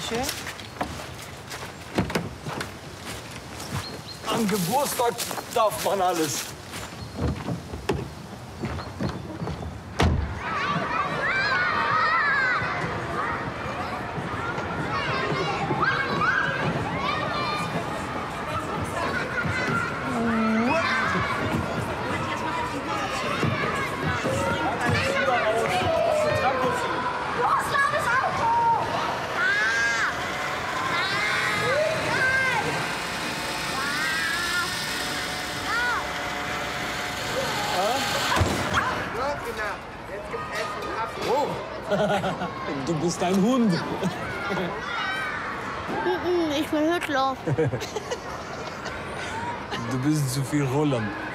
Dankeschön. Am Geburtstag darf man alles. Oh, du bist ein Hund. Ich bin Hitler. Du bist zu viel Roland.